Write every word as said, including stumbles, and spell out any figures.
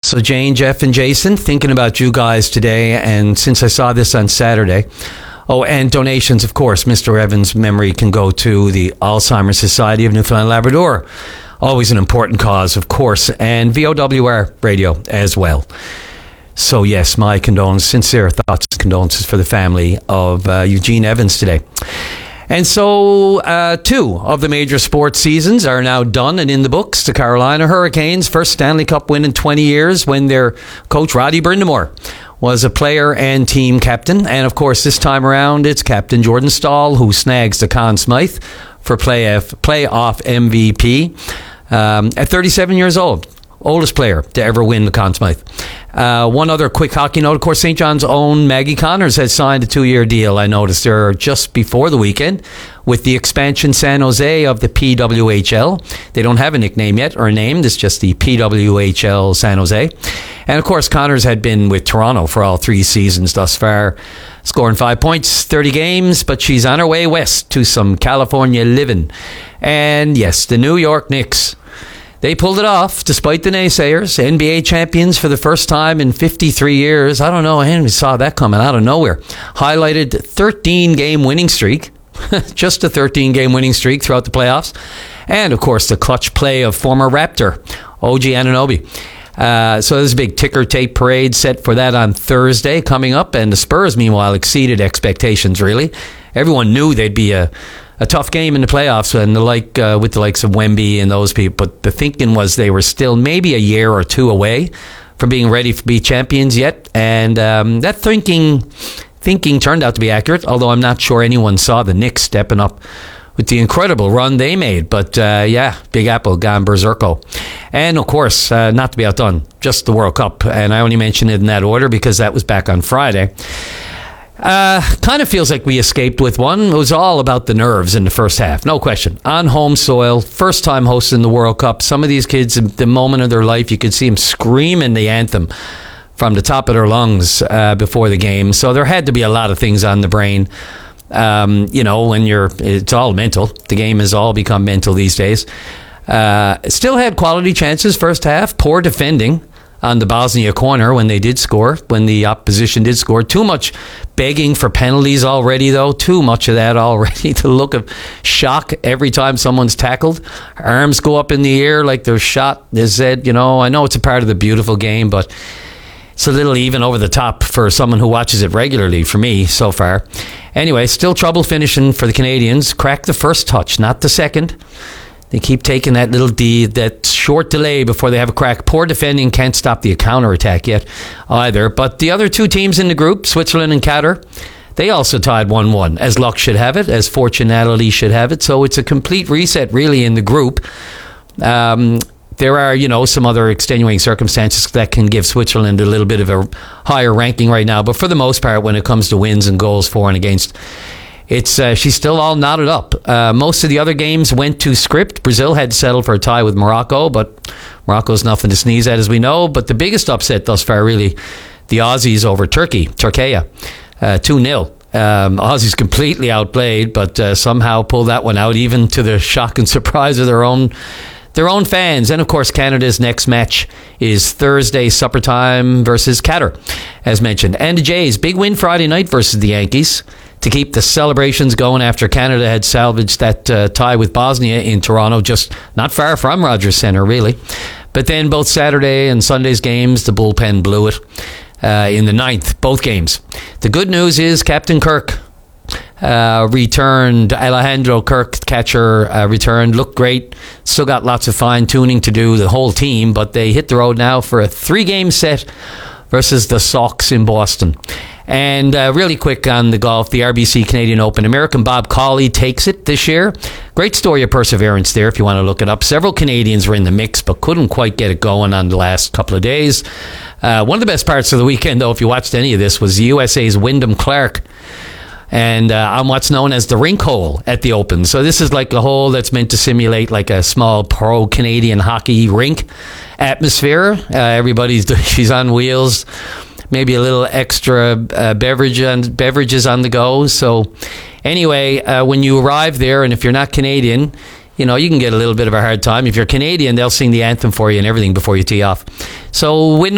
So Jane, Jeff, and Jason, thinking about you guys today, and since I saw this on Saturday, oh, and donations, of course, Mister Evans' memory can go to the Alzheimer's Society of Newfoundland and Labrador. Always an important cause, of course, and V O W R Radio as well. So yes, my condolences, sincere thoughts, condolences for the family of uh, Eugene Evans today. And so uh, two of the major sports seasons are now done and in the books. The Carolina Hurricanes' first Stanley Cup win in twenty years when their coach Roddy Brind'Amour was a player and team captain. And of course, this time around, it's Captain Jordan Staal who snags the Conn Smythe for playoff, playoff M V P um, at thirty-seven years old. Oldest player to ever win the Conn Smythe. Uh, one other quick hockey note, of course, Saint John's own Maggie Connors has signed a two-year deal, I noticed there just before the weekend, with the expansion San Jose of the P W H L. They don't have a nickname yet, or a name, it's just the P W H L San Jose. And of course, Connors had been with Toronto for all three seasons thus far, scoring five points, thirty games, but she's on her way west to some California living. And yes, the New York Knicks, they pulled it off, despite the naysayers. N B A champions for the first time in fifty-three years. I don't know, I saw that coming out of nowhere. Highlighted thirteen-game winning streak. Just a thirteen-game winning streak throughout the playoffs. And, of course, the clutch play of former Raptor, O G Anunoby. Uh, so there's a big ticker tape parade set for that on Thursday coming up. And the Spurs, meanwhile, exceeded expectations, really. Everyone knew they'd be a... A tough game in the playoffs and the like uh, with the likes of Wemby and those people. But the thinking was they were still maybe a year or two away from being ready to be champions yet. And um, that thinking thinking turned out to be accurate, although I'm not sure anyone saw the Knicks stepping up with the incredible run they made. But uh, yeah, Big Apple gone berserko. And of course, uh, not to be outdone, just the World Cup. And I only mention it in that order because that was back on Friday. Uh, kind of feels like we escaped with one. It was all about the nerves in the first half, no question. On home soil, first time hosting the World Cup. Some of these kids, the moment of their life, you could see them screaming the anthem from the top of their lungs uh, before the game. So there had to be a lot of things on the brain. Um, you know, when you're, it's all mental. The game has all become mental these days. Uh, still had quality chances first half. Poor defending on the Bosnia corner when they did score, when the opposition did score. Too much begging for penalties already, though. Too much of that already. The look of shock every time someone's tackled. Arms go up in the air like they're shot. They said, you know, I know it's a part of the beautiful game, but it's a little even over the top for someone who watches it regularly, for me, so far. Anyway, still trouble finishing for the Canadians. Cracked the first touch, not the second. They keep taking that little D, that short delay before they have a crack. Poor defending, can't stop the counterattack yet either. But the other two teams in the group, Switzerland and Qatar, they also tied one one, as luck should have it, as fortunality should have it. So it's a complete reset, really, in the group. Um, there are, you know, some other extenuating circumstances that can give Switzerland a little bit of a higher ranking right now. But for the most part, when it comes to wins and goals for and against, It's uh, she's still all knotted up. Uh, most of the other games went to script. Brazil had settled for a tie with Morocco, but Morocco's nothing to sneeze at, as we know. But the biggest upset thus far, really, the Aussies over Turkey, Turkey, uh, two nil. Um, Aussies completely outplayed, but uh, somehow pulled that one out, even to the shock and surprise of their own their own fans. And of course, Canada's next match is Thursday supper time versus Qatar, as mentioned. And the Jays, big win Friday night versus the Yankees to keep the celebrations going after Canada had salvaged that uh, tie with Bosnia in Toronto, just not far from Rogers Centre, really. But then both Saturday and Sunday's games, the bullpen blew it uh, in the ninth, both games. The good news is Captain Kirk uh, returned. Alejandro Kirk, catcher, uh, returned, looked great. Still got lots of fine-tuning to do, the whole team, but they hit the road now for a three-game set versus the Sox in Boston. And uh, really quick on the golf, the R B C Canadian Open. American Bob Cauley takes it this year. Great story of perseverance there if you want to look it up. Several Canadians were in the mix but couldn't quite get it going on the last couple of days. Uh, one of the best parts of the weekend, though, if you watched any of this, was the U S A's Wyndham Clark. And uh, on what's known as the rink hole at the Open. So this is like a hole that's meant to simulate like a small pro-Canadian hockey rink atmosphere. Uh, everybody's she's on wheels. Maybe a little extra uh, beverage and beverages on the go. So anyway, uh, when you arrive there, and if you're not Canadian, you know, you can get a little bit of a hard time. If you're Canadian, they'll sing the anthem for you and everything before you tee off. So Wyndham